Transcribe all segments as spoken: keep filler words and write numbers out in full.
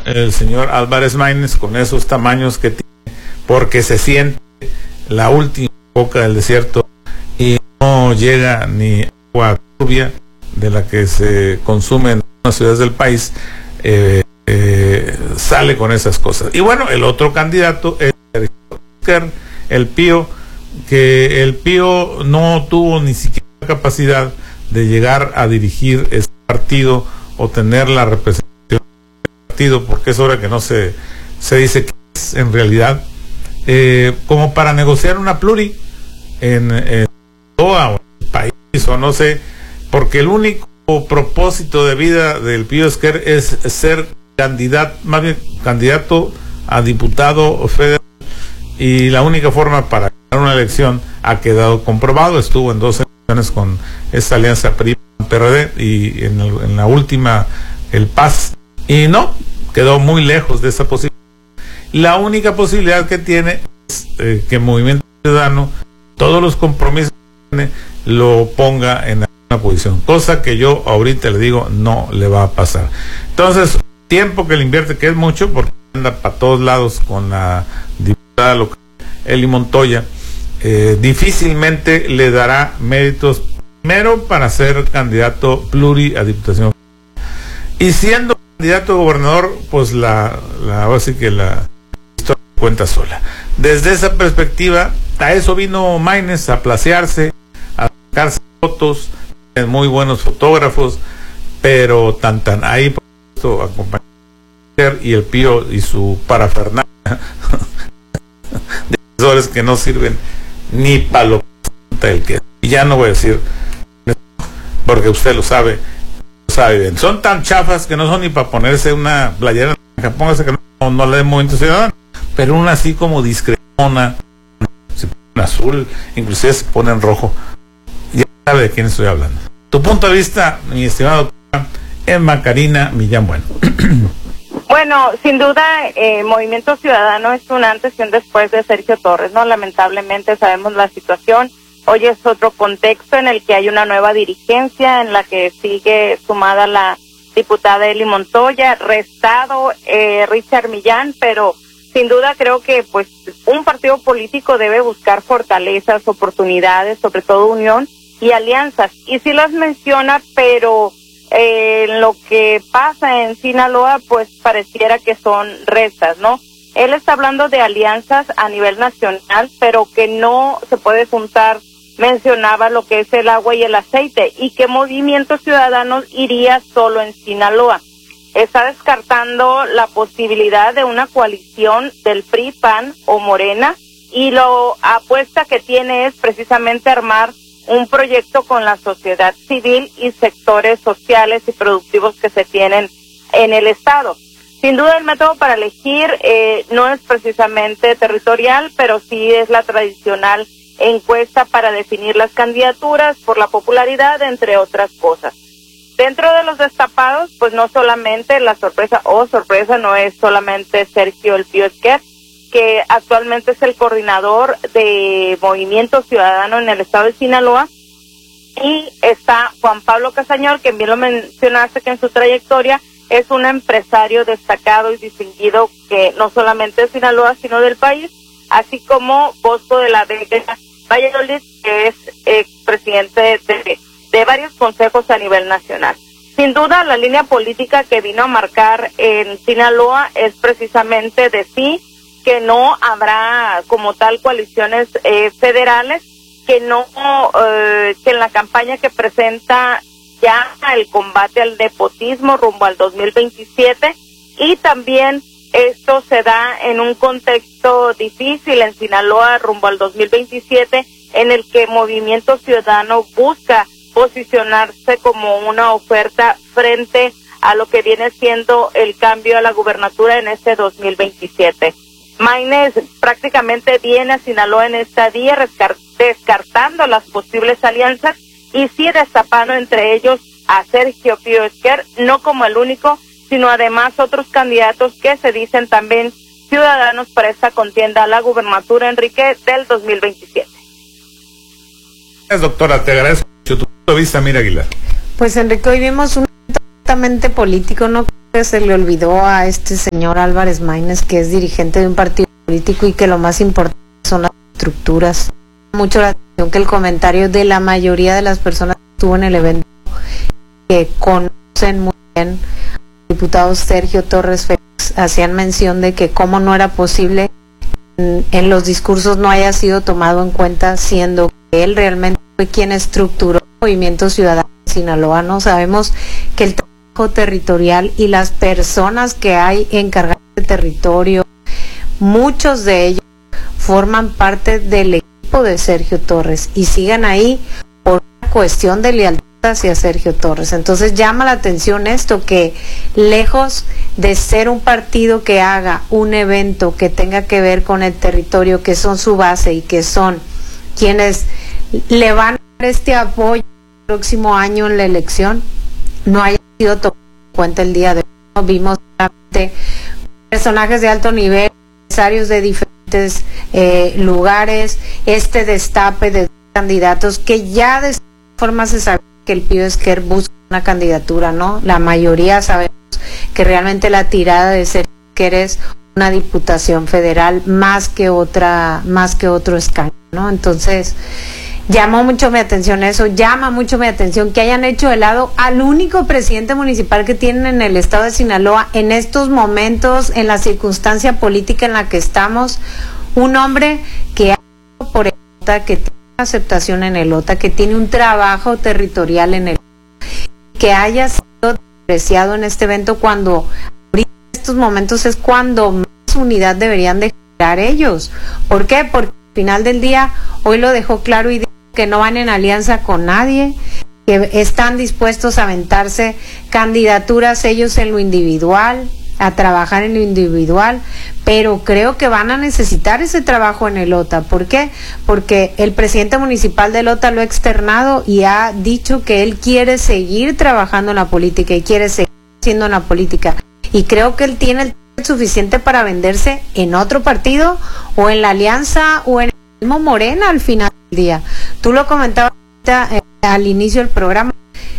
el señor Álvarez Maínez con esos tamaños que tiene, porque se siente la última boca del desierto y no llega ni agua turbia de la que se consume en las ciudades del país, eh, eh, sale con esas cosas. Y bueno, el otro candidato es el Pío, que el Pío no tuvo ni siquiera la capacidad de llegar a dirigir este partido o tener la representación del partido, porque es hora que no se, se dice que es en realidad, eh, como para negociar una pluri en, en todo el país, o no sé, porque el único propósito de vida del Pío Esquer es ser candidato, más bien candidato a diputado federal, y la única forma para ganar una elección ha quedado comprobado. Estuvo en dos elecciones con esta alianza P R I-P R D y en, el, en la última el P A S, y no, quedó muy lejos de esa posibilidad. La única posibilidad que tiene es eh, que Movimiento Ciudadano, todos los compromisos que tiene, lo ponga en una posición, cosa que yo ahorita le digo no le va a pasar. Entonces, tiempo que le invierte, que es mucho, porque anda para todos lados con la diputada local Eli Montoya, eh, difícilmente le dará méritos primero para ser candidato pluri a diputación, y siendo candidato a gobernador, pues la, la así que la historia cuenta sola. Desde esa perspectiva, a eso vino Maínez, a placearse, a sacarse fotos, muy buenos fotógrafos, pero tan tan ahí por esto acompañar y el Pío y su parafernalia de asesores que no sirven ni para lo el que, y ya no voy a decir porque usted lo sabe, lo sabe bien, son tan chafas que no son ni para ponerse una playera, póngase que no, no le den Movimiento Ciudadano, pero una así como discretona, se pone azul, inclusive se pone en rojo. Ya sabe de quién estoy hablando. Tu punto de vista, mi estimado Emma Karina Millán Bueno. Bueno, sin duda, eh, Movimiento Ciudadano es un antes y un después de Sergio Torres, ¿no? Lamentablemente sabemos la situación. Hoy es otro contexto en el que hay una nueva dirigencia, en la que sigue sumada la diputada Eli Montoya, restado eh, Richard Millán, pero sin duda creo que pues un partido político debe buscar fortalezas, oportunidades, sobre todo unión y alianzas. Y sí las menciona, pero eh, lo que pasa en Sinaloa pues pareciera que son restas, ¿no? Él está hablando de alianzas a nivel nacional, pero que no se puede juntar, mencionaba lo que es el agua y el aceite, y que Movimiento Ciudadano iría solo en Sinaloa. Está descartando la posibilidad de una coalición del P R I, P A N o Morena, y lo apuesta que tiene es precisamente armar un proyecto con la sociedad civil y sectores sociales y productivos que se tienen en el estado. Sin duda el método para elegir eh, no es precisamente territorial, pero sí es la tradicional encuesta para definir las candidaturas por la popularidad, entre otras cosas. Dentro de los destapados, pues no solamente la sorpresa, o oh, sorpresa, no es solamente Sergio El Pío Esquer, que actualmente es el coordinador de Movimiento Ciudadano en el estado de Sinaloa, y está Juan Pablo Castañor, que bien lo mencionaste, que en su trayectoria es un empresario destacado y distinguido que no solamente de Sinaloa, sino del país, así como Bosco de la Vega Valladolid, que es expresidente de, de, de varios consejos a nivel nacional. Sin duda, la línea política que vino a marcar en Sinaloa es precisamente de sí, que no habrá como tal coaliciones eh, federales, que no, eh, que en la campaña que presenta ya el combate al nepotismo rumbo al dos mil veintisiete, y también esto se da en un contexto difícil en Sinaloa rumbo al dos mil veintisiete, en el que Movimiento Ciudadano busca posicionarse como una oferta frente a lo que viene siendo el cambio a la gubernatura en este dos mil veintisiete. Maínez prácticamente viene a Sinaloa en esta día descartando las posibles alianzas y sí destapando entre ellos a Sergio Pío Esquer, no como el único, sino además otros candidatos que se dicen también ciudadanos para esta contienda a la gubernatura, Enrique, del dos mil veintisiete. Gracias, doctora, te agradezco mucho tu punto de vista, Mira Aguilar. Pues Enrique, hoy vimos un totalmente político, ¿no? se le olvidó a este señor Álvarez Maínez, que es dirigente de un partido político y que lo más importante son las estructuras. Mucho la atención que el comentario de la mayoría de las personas que estuvo en el evento, que conocen muy bien al diputado Sergio Torres Félix, hacían mención de que cómo no era posible en, en los discursos no haya sido tomado en cuenta, siendo que él realmente fue quien estructuró el Movimiento Ciudadano de Sinaloa. No sabemos que el trabajo territorial y las personas que hay encargadas de territorio, muchos de ellos forman parte del equipo de Sergio Torres y siguen ahí por una cuestión de lealtad hacia Sergio Torres. Entonces llama la atención esto, que lejos de ser un partido que haga un evento que tenga que ver con el territorio, que son su base y que son quienes le van a dar este apoyo el próximo año en la elección, no haya sido tomado en cuenta el día de hoy. Vimos personajes de alto nivel, empresarios de diferentes eh, lugares, este destape de candidatos que ya de forma se sabe que el Pío Esquer busca una candidatura, ¿no? La mayoría sabemos que realmente la tirada de Sergio Esquer es una diputación federal más que otra, más que otro escaño, ¿no? Entonces, llamó mucho mi atención eso, llama mucho mi atención que hayan hecho de lado al único presidente municipal que tienen en el estado de Sinaloa en estos momentos, en la circunstancia política en la que estamos, un hombre que ha por el OTA, que tiene aceptación en el OTA, que tiene un trabajo territorial en el OTA, que haya sido despreciado en este evento cuando ahorita en estos momentos es cuando más unidad deberían de generar ellos. ¿Por qué? Porque al final del día hoy lo dejó claro y dijo que no van en alianza con nadie, que están dispuestos a aventarse candidaturas ellos en lo individual, a trabajar en lo individual, pero creo que van a necesitar ese trabajo en el OTA. ¿Por qué? Porque el presidente municipal del OTA lo ha externado y ha dicho que él quiere seguir trabajando en la política y quiere seguir siendo en la política, y creo que él tiene el tiempo suficiente para venderse en otro partido o en la alianza o en el mismo Morena al final del día. Tú lo comentabas eh, al inicio del programa.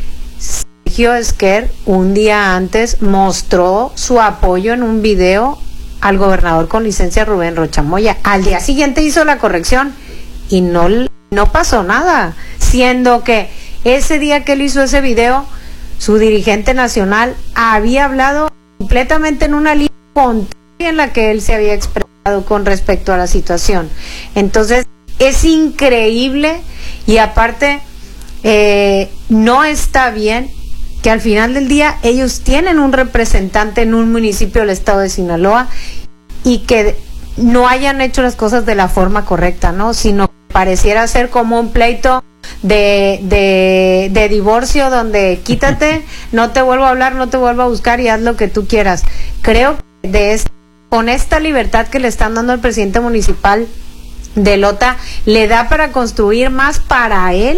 Sergio Esquer un día antes mostró su apoyo en un video al gobernador con licencia Rubén Rocha Moya. Al día siguiente hizo la corrección y no, no pasó nada, siendo que ese día que él hizo ese video, su dirigente nacional había hablado completamente en una línea contraria en la que él se había expresado con respecto a la situación. Entonces es increíble, y aparte eh, no está bien que al final del día ellos tienen un representante en un municipio del estado de Sinaloa y que no hayan hecho las cosas de la forma correcta, ¿no? Sino que pareciera ser como un pleito de, de, de divorcio donde quítate, no te vuelvo a hablar, no te vuelvo a buscar y haz lo que tú quieras. Creo que de este, con esta libertad que le están dando al presidente municipal de OTA, le da para construir más para él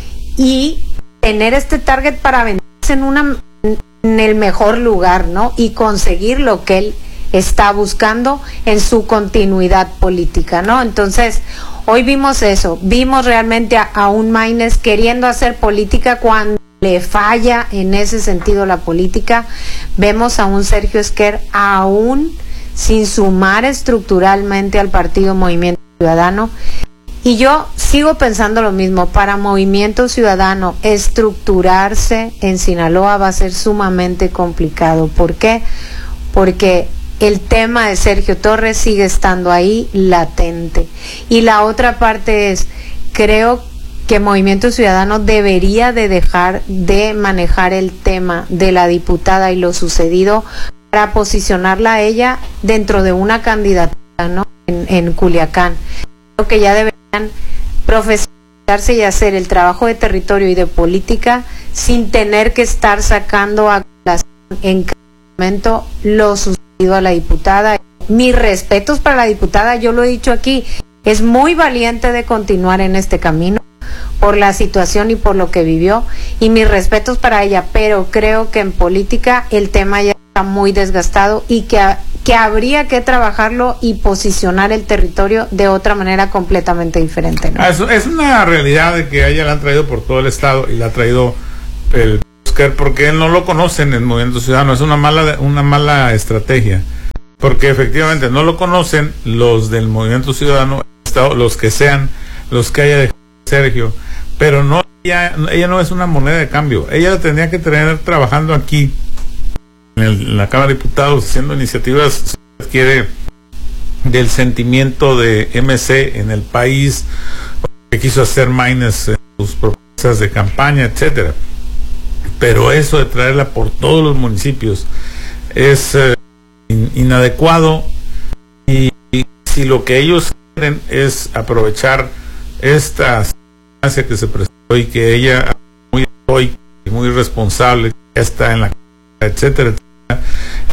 y tener este target para venderse en una en el mejor lugar, ¿no? Y conseguir lo que él está buscando en su continuidad política, ¿no? Entonces, hoy vimos eso, vimos realmente a, a un Maínez queriendo hacer política cuando le falla en ese sentido la política. Vemos a un Sergio Esquer aún sin sumar estructuralmente al partido Movimiento Ciudadano. Y yo sigo pensando lo mismo, para Movimiento Ciudadano estructurarse en Sinaloa va a ser sumamente complicado. ¿Por qué? Porque el tema de Sergio Torres sigue estando ahí latente. Y la otra parte es, creo que Movimiento Ciudadano debería de dejar de manejar el tema de la diputada y lo sucedido para posicionarla a ella dentro de una candidatura, ¿no? En, en Culiacán. Creo que ya deberían profesionalizarse y hacer el trabajo de territorio y de política sin tener que estar sacando a colación en cada momento lo sucedido a la diputada. Mis respetos para la diputada, yo lo he dicho aquí, es muy valiente de continuar en este camino por la situación y por lo que vivió, y mis respetos para ella, pero creo que en política el tema ya está muy desgastado y que que habría que trabajarlo y posicionar el territorio de otra manera completamente diferente, ¿no? Es, es una realidad de que a ella la han traído por todo el estado y la ha traído el Esquer, porque no lo conocen en Movimiento Ciudadano. Es una mala, una mala estrategia, porque efectivamente no lo conocen los del Movimiento Ciudadano, los que sean, los que haya dejado Sergio, pero no, ella, ella no es una moneda de cambio. Ella la tenía que tener trabajando aquí en, el, en la Cámara de Diputados, haciendo iniciativas, si quiere, del sentimiento de M C en el país, que quiso hacer Maines en sus propuestas de campaña, etcétera. Pero eso de traerla por todos los municipios es eh, in, inadecuado, y, y si lo que ellos quieren es aprovechar esta circunstancia que se presentó y que ella muy hoy y muy responsable ya está en la etcétera, etcétera,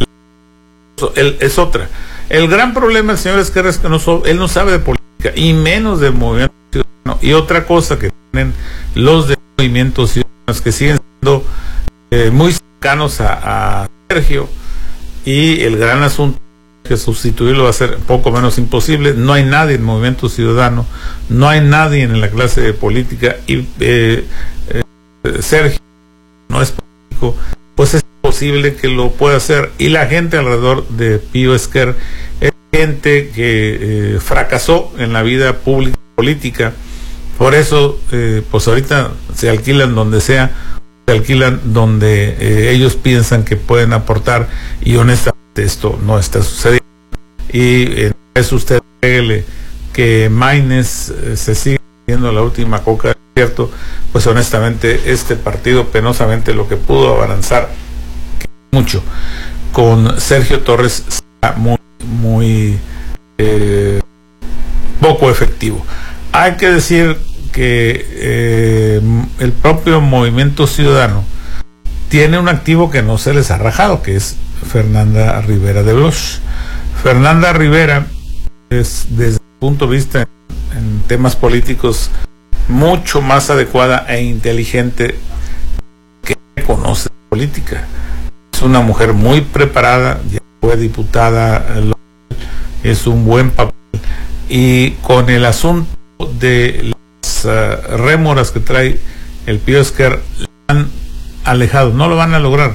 él, es otra. El gran problema, señor Esquer, es que no so, él no sabe de política y menos de movimiento ciudadano. Y otra cosa que tienen los de movimiento ciudadanos, que siguen siendo eh, muy cercanos a, a Sergio, y el gran asunto que sustituirlo va a ser poco menos imposible. No hay nadie en Movimiento Ciudadano, no hay nadie en la clase de política, y eh, eh, Sergio no es político, pues es posible que lo pueda hacer. Y la gente alrededor de Pío Esquer es gente que eh, fracasó en la vida pública política. Por eso eh, pues ahorita se alquilan donde sea, se alquilan donde eh, ellos piensan que pueden aportar, y honestamente esto no está sucediendo. Y eh, es usted que Maines eh, se sigue siendo la última coca del desierto. Pues honestamente este partido penosamente lo que pudo avanzar mucho con Sergio Torres está muy muy eh, poco efectivo. Hay que decir que eh, el propio Movimiento Ciudadano tiene un activo que no se les ha rajado, que es Fernanda Rivera de Bloch. Fernanda Rivera es, desde el punto de vista en, en temas políticos, mucho más adecuada e inteligente que conoce política. Es una mujer muy preparada, ya fue diputada, es un buen papel, y con el asunto de las uh, rémoras que trae el Pío Esquer, la han alejado, no lo van a lograr.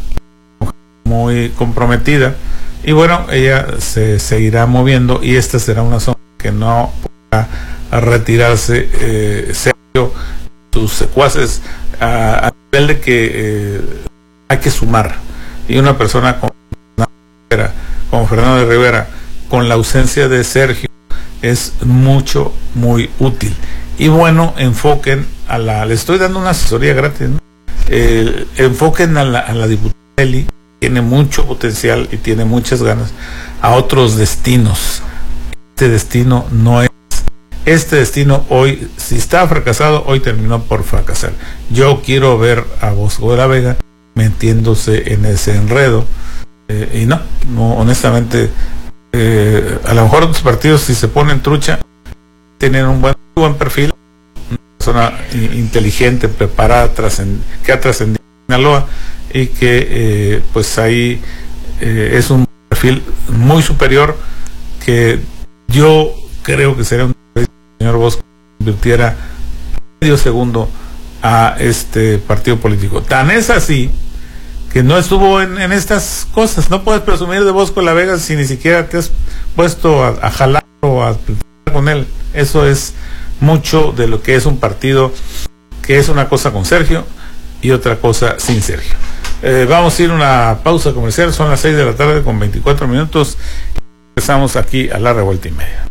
Muy comprometida, y bueno, ella se seguirá moviendo, y esta será una zona que no podrá retirarse eh, Sergio, sus secuaces, a, a nivel de que eh, hay que sumar, y una persona como, como Fernando de Rivera, con la ausencia de Sergio, es mucho, muy útil. Y bueno, enfoquen a la, le estoy dando una asesoría gratis, ¿no? Eh, enfoquen a la, a la diputada Eli, tiene mucho potencial y tiene muchas ganas, a otros destinos. Este destino no es, este destino hoy, si está fracasado, hoy terminó por fracasar. Yo quiero ver a Bosco de la Vega metiéndose en ese enredo, eh, y no, no, honestamente, eh, a lo mejor otros partidos, si se ponen trucha, tienen un buen, buen perfil, una persona inteligente, preparada, trascend, que ha trascendido en Sinaloa, y que eh, pues ahí eh, es un perfil muy superior, que yo creo que sería un señor Bosco invirtiera medio segundo a este partido político. Tan es así que no estuvo en, en estas cosas. No puedes presumir de Bosco de la Vega si ni siquiera te has puesto a, a jalar o a platicar con él. Eso es mucho de lo que es un partido, que es una cosa con Sergio y otra cosa sin Sergio. Eh, vamos a ir a una pausa comercial, son las seis de la tarde con veinticuatro minutos. Empezamos aquí a la revuelta y media.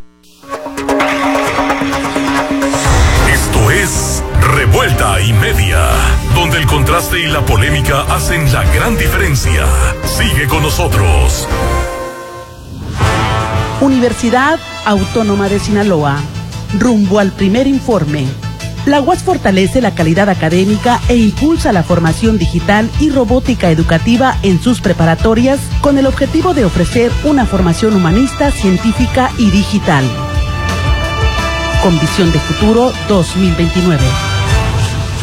Esto es Revuelta y Media, donde el contraste y la polémica hacen la gran diferencia. Sigue con nosotros. Universidad Autónoma de Sinaloa, rumbo al primer informe. La U A S fortalece la calidad académica e impulsa la formación digital y robótica educativa en sus preparatorias, con el objetivo de ofrecer una formación humanista, científica y digital. Con visión de futuro dos mil veintinueve.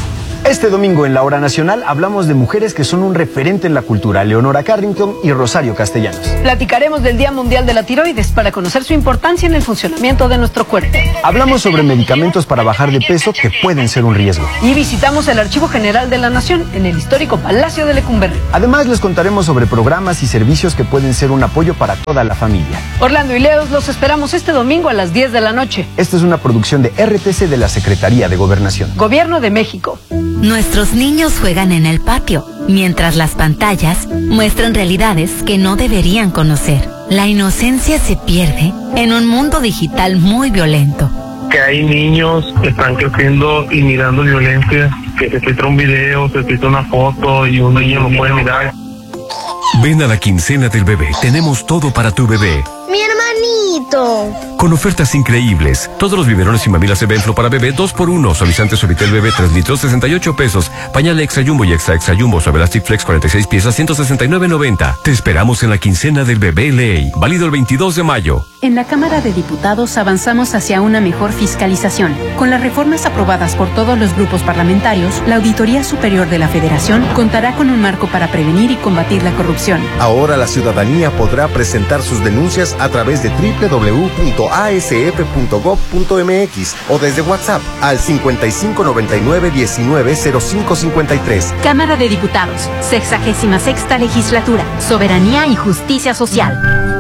Este domingo en la Hora Nacional hablamos de mujeres que son un referente en la cultura, Leonora Carrington y Rosario Castellanos. Platicaremos del Día Mundial de la Tiroides para conocer su importancia en el funcionamiento de nuestro cuerpo. Hablamos sobre medicamentos para bajar de peso que pueden ser un riesgo. Y visitamos el Archivo General de la Nación en el histórico Palacio de Lecumberri. Además les contaremos sobre programas y servicios que pueden ser un apoyo para toda la familia. Orlando y Leos los esperamos este domingo a las diez de la noche. Esta es una producción de R T C de la Secretaría de Gobernación. Gobierno de México. Nuestros niños juegan en el patio, mientras las pantallas muestran realidades que no deberían conocer. La inocencia se pierde en un mundo digital muy violento. Que hay niños que están creciendo y mirando violencia, que se filtra un video, se filtra una foto y un niño lo puede mirar. Ven a la quincena del bebé, tenemos todo para tu bebé. ¡Mi hermanito! Con ofertas increíbles. Todos los biberones y mamilas Evenflo para bebé dos por uno. Suavizante Suavitel bebé tres litros sesenta y ocho pesos. Pañal Extra Jumbo y Extra Extra Jumbo Suavelastic Flex cuarenta y seis piezas ciento sesenta y nueve noventa. Te esperamos en la quincena del bebé Ley. Válido el veintidós de mayo. En la Cámara de Diputados avanzamos hacia una mejor fiscalización. Con las reformas aprobadas por todos los grupos parlamentarios, la Auditoría Superior de la Federación contará con un marco para prevenir y combatir la corrupción. Ahora la ciudadanía podrá presentar sus denuncias a través de doble u doble u doble u punto a s f punto gob punto m x o desde WhatsApp al cincuenta y cinco noventa y nueve diecinueve cero cinco cincuenta y tres. Cámara de Diputados, sexagésima sexta legislatura, soberanía y justicia social.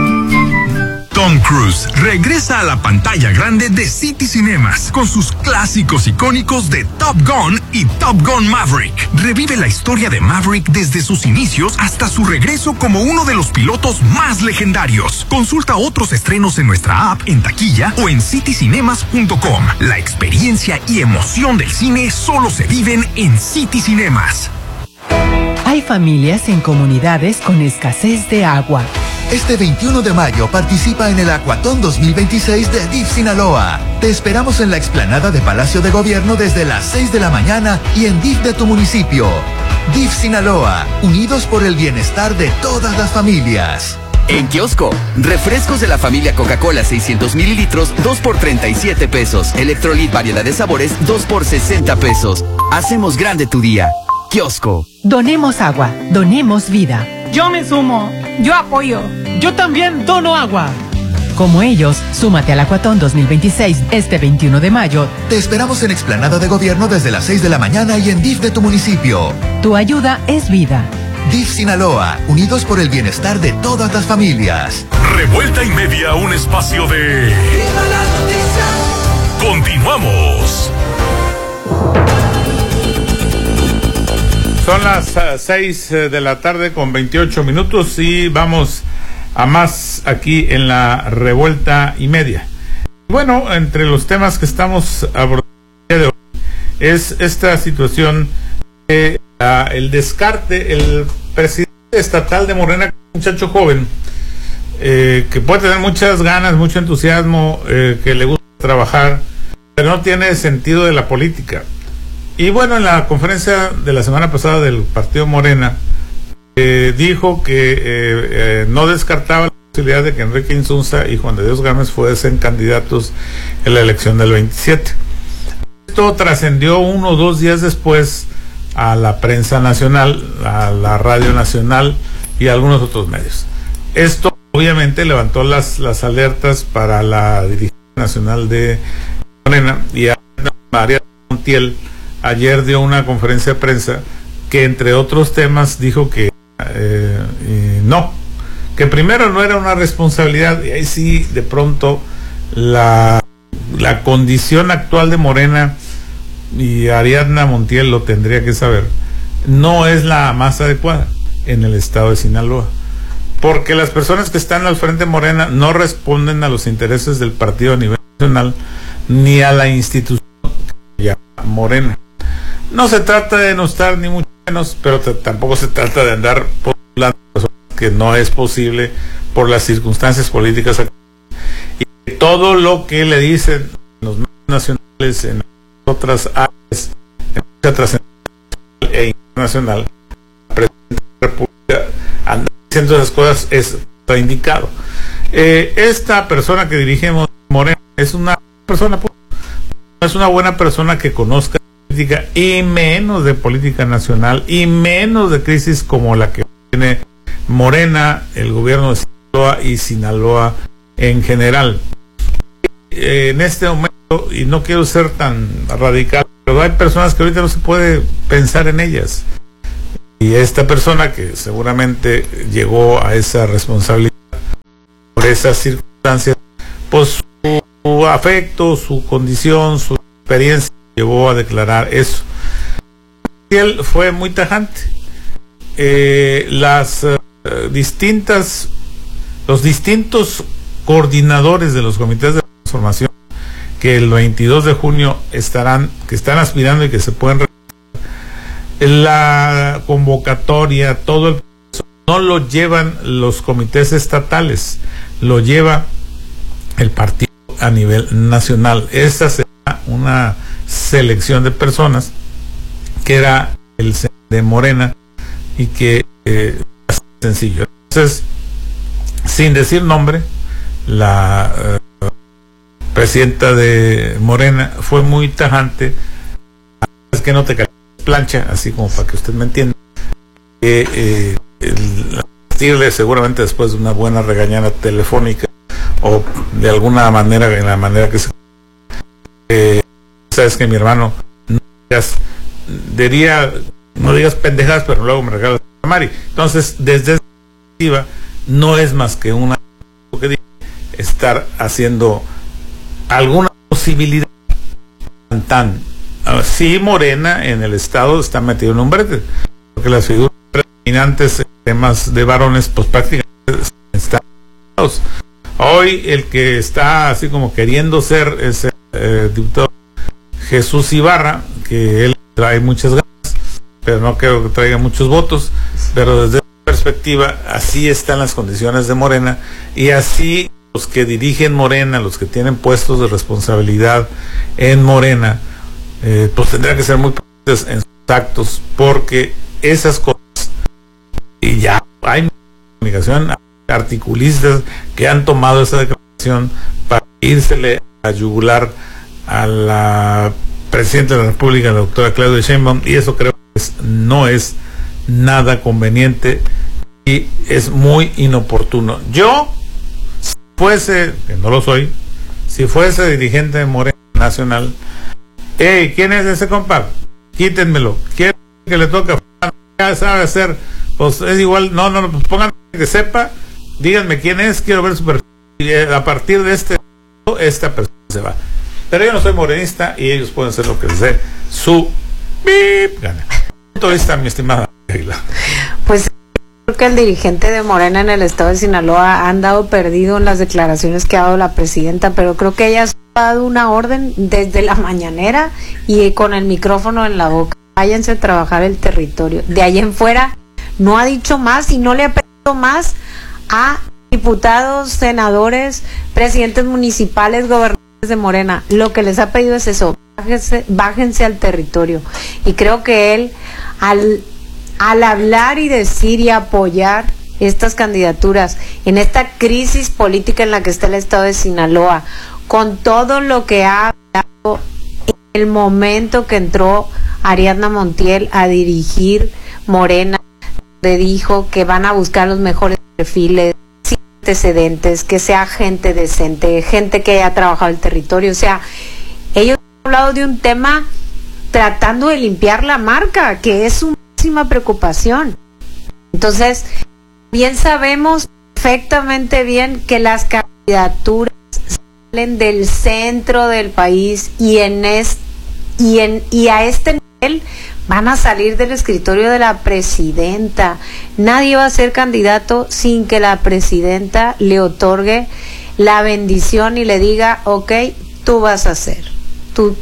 Tom Cruise regresa a la pantalla grande de City Cinemas con sus clásicos icónicos de Top Gun y Top Gun Maverick. Revive la historia de Maverick desde sus inicios hasta su regreso como uno de los pilotos más legendarios. Consulta otros estrenos en nuestra app, en taquilla o en city cinemas punto com. La experiencia y emoción del cine solo se viven en City Cinemas. Hay familias en comunidades con escasez de agua. Este veintiuno de mayo participa en el Acuatón dos mil veintiséis de D I F Sinaloa. Te esperamos en la explanada de Palacio de Gobierno desde las seis de la mañana y en D I F de tu municipio. D I F Sinaloa, unidos por el bienestar de todas las familias. En kiosco, refrescos de la familia Coca-Cola seiscientos mililitros, dos por treinta y siete pesos. Electrolit variedad de sabores, dos por sesenta pesos. Hacemos grande tu día. Kiosco. Donemos agua, donemos vida. Yo me sumo, yo apoyo. Yo también dono agua. Como ellos, súmate al Acuatón dos mil veintiséis este veintiuno de mayo. Te esperamos en explanada de Gobierno desde las seis de la mañana y en D I F de tu municipio. Tu ayuda es vida. D I F Sinaloa, unidos por el bienestar de todas las familias. Revuelta y media, un espacio de... Continuamos. Son las uh, seis uh, de la tarde con veintiocho minutos y vamos a más aquí en la Revuelta y Media. Bueno, entre los temas que estamos abordando el día de hoy es esta situación de uh, el descarte, el presidente estatal de Morena, un muchacho joven, eh, que puede tener muchas ganas, mucho entusiasmo, eh, que le gusta trabajar, pero no tiene sentido de la política. Y bueno, en la conferencia de la semana pasada del partido Morena, eh, dijo que eh, eh, no descartaba la posibilidad de que Enrique Insunza y Juan de Dios Gámez fuesen candidatos en la elección del veintisiete. Esto trascendió uno o dos días después a la prensa nacional, a la radio nacional y a algunos otros medios. Esto obviamente levantó las, las alertas para la dirigencia nacional de Morena, y a María Montiel ayer dio una conferencia de prensa que entre otros temas dijo que eh, eh, no, que primero no era una responsabilidad, y ahí sí de pronto la, la condición actual de Morena, y Ariadna Montiel lo tendría que saber, no es la más adecuada en el estado de Sinaloa, porque las personas que están al frente de Morena no responden a los intereses del partido a nivel nacional ni a la institución que llama Morena. No se trata de denostar ni mucho menos, pero t- tampoco se trata de andar postulando personas que no es posible por las circunstancias políticas actuales. Y todo lo que le dicen los medios nacionales, en otras áreas, en mucha trascendencia e internacional, la presidenta de la República anda diciendo esas cosas, es está indicado. Eh, esta persona que dirigimos, Morena, es una persona, no es una buena persona que conozca política y menos de política nacional y menos de crisis como la que tiene Morena, el gobierno de Sinaloa y Sinaloa en general. Eh, en este momento, y no quiero ser tan radical, pero hay personas que ahorita no se puede pensar en ellas. Y esta persona que seguramente llegó a esa responsabilidad por esas circunstancias, pues su, su afecto, su condición, su experiencia llevó a declarar eso. Y él fue muy tajante. Eh, las uh, distintas, los distintos coordinadores de los comités de transformación que el veintidós de junio estarán, que están aspirando y que se pueden realizar, la convocatoria, todo el proceso, no lo llevan los comités estatales, lo lleva el partido a nivel nacional. Esta será una selección de personas que era el de Morena y que eh, es sencillo. Entonces, sin decir nombre, la uh, presidenta de Morena fue muy tajante. Es que no te calles plancha, así como para que usted me entienda, que eh, decirle seguramente después de una buena regañada telefónica o de alguna manera, en la manera que se eh, sabes que mi hermano no digas, diría, no digas pendejadas, pero luego me regalas a Mari. Entonces, desde esa perspectiva, no es más que una que diga, estar haciendo alguna posibilidad tan tan. Sí, Morena en el estado está metido en un brete, porque las figuras predominantes en temas de varones, pues prácticamente están. Hoy el que está así como queriendo ser es el eh, diputado Jesús Ibarra, que él trae muchas ganas, pero no creo que traiga muchos votos, pero desde esa perspectiva así están las condiciones de Morena, y así los que dirigen Morena, los que tienen puestos de responsabilidad en Morena, Eh, pues tendrán que ser muy prudentes en sus actos, porque esas cosas, y ya hay comunicación, articulistas que han tomado esa declaración para írsele a yugular a la presidenta de la República, la doctora Claudia Sheinbaum, y eso creo que es, no es nada conveniente y es muy inoportuno. Yo, si fuese, que no lo soy, si fuese dirigente de Morena Nacional, hey, ¿quién es ese compa? Quítenmelo. ¿Quién que le toca? Ya sabe hacer. Pues es igual. No, no, no. Pues pongan que sepa. Díganme quién es. Quiero ver su perfil. Y a partir de este, esta persona se va. Pero yo no soy morenista y ellos pueden hacer lo que les dé su bip gana. Punto de vista, mi estimada Sheila. Pues creo que el dirigente de Morena en el estado de Sinaloa ha andado perdido en las declaraciones que ha dado la presidenta, pero creo que ella ha dado una orden desde la mañanera y con el micrófono en la boca. Váyanse a trabajar el territorio. De ahí en fuera no ha dicho más y no le ha pedido más a diputados, senadores, presidentes municipales, gobernadores de Morena. Lo que les ha pedido es eso, bájense, bájense al territorio. Y creo que él, al, al hablar y decir y apoyar estas candidaturas en esta crisis política en la que está el estado de Sinaloa, con todo lo que ha hablado en el momento que entró Ariadna Montiel a dirigir Morena, donde dijo que van a buscar los mejores perfiles, sin antecedentes, que sea gente decente, gente que haya trabajado el territorio. O sea, ellos han hablado de un tema tratando de limpiar la marca, que es su máxima preocupación. Entonces, bien sabemos perfectamente bien que las candidaturas salen del centro del país y en es, y en y a este nivel van a salir del escritorio de la presidenta. Nadie va a ser candidato sin que la presidenta le otorgue la bendición y le diga, ok, tú vas a hacer, tú,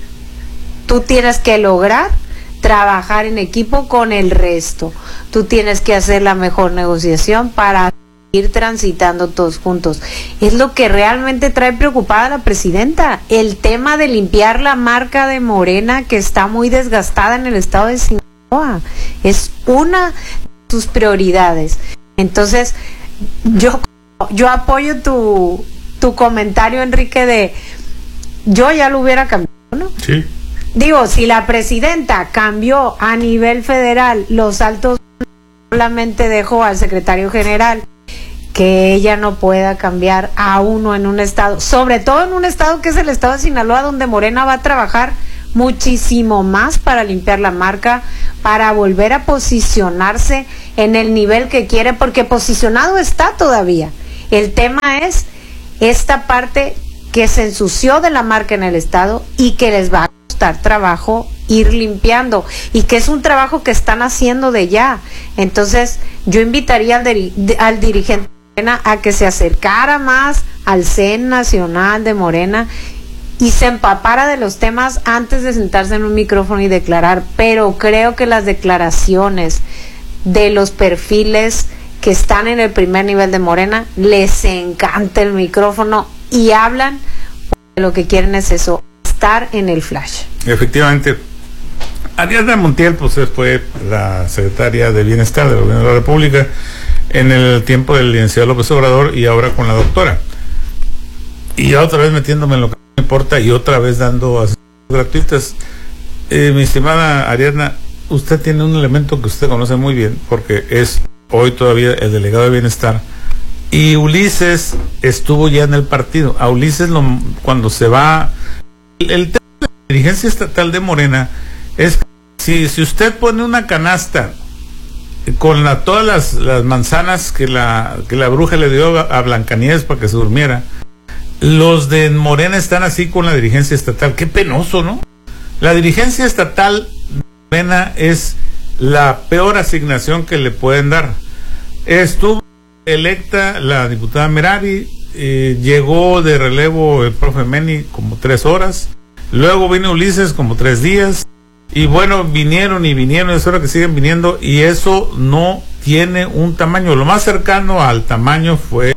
tú tienes que lograr trabajar en equipo con el resto, tú tienes que hacer la mejor negociación para ir transitando todos juntos. Es lo que realmente trae preocupada a la presidenta, el tema de limpiar la marca de Morena, que está muy desgastada en el estado de Sinaloa. Es una de sus prioridades. Entonces, yo yo apoyo tu tu comentario, Enrique, de yo ya lo hubiera cambiado, ¿no? Sí. digo, si la presidenta cambió a nivel federal los altos, solamente dejó al secretario general, que ella no pueda cambiar a uno en un estado, sobre todo en un estado que es el estado de Sinaloa, donde Morena va a trabajar muchísimo más para limpiar la marca, para volver a posicionarse en el nivel que quiere, porque posicionado está todavía. El tema es esta parte que se ensució de la marca en el estado y que les va a costar trabajo ir limpiando, y que es un trabajo que están haciendo de ya. Entonces yo invitaría al, diri- al dirigente de Morena a que se acercara más al C E N nacional de Morena y se empapara de los temas antes de sentarse en un micrófono y declarar. Pero creo que las declaraciones de los perfiles que están en el primer nivel de Morena les encanta el micrófono y hablan, porque lo que quieren es eso, estar en el flash. Efectivamente, Ariadna Montiel pues fue la secretaria de Bienestar del Gobierno de la República en el tiempo del licenciado López Obrador, y ahora con la doctora, y otra vez metiéndome en lo que me importa y otra vez dando asistencias gratuitas. Eh, mi estimada Ariadna, usted tiene un elemento que usted conoce muy bien, porque es hoy todavía el delegado de Bienestar, y Ulises estuvo ya en el partido. A Ulises lo, cuando se va, el, el tema de la dirigencia estatal de Morena es que si, si usted pone una canasta con la, todas las, las manzanas que la, que la bruja le dio a, a Blancanieves para que se durmiera, los de Morena están así con la dirigencia estatal. Qué penoso, ¿no? La dirigencia estatal de Morena es la peor asignación que le pueden dar. Estuvo electa la diputada Merari, eh, llegó de relevo el profe Meni como tres horas, luego vino Ulises como tres días, y bueno, vinieron y vinieron, es hora que siguen viniendo, y eso no tiene un tamaño. Lo más cercano al tamaño fue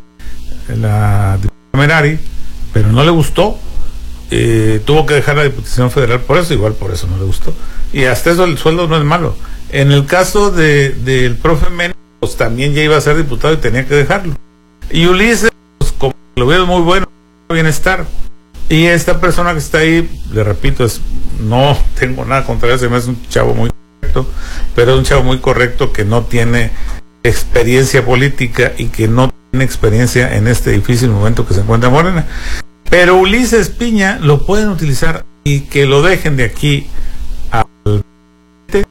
la diputada Merari, pero no le gustó, eh, tuvo que dejar la Diputación Federal por eso, igual por eso no le gustó, y hasta eso el sueldo no es malo. En el caso de del profe Meni, pues también ya iba a ser diputado y tenía que dejarlo, y Ulises, pues, como lo veo muy bueno, Bienestar, y esta persona que está ahí, le repito, es, no tengo nada contra él, se me hace un chavo muy correcto, pero es un chavo muy correcto que no tiene experiencia política y que no tiene experiencia en este difícil momento que se encuentra Morena. Pero Ulises Piña lo pueden utilizar, y que lo dejen de aquí al que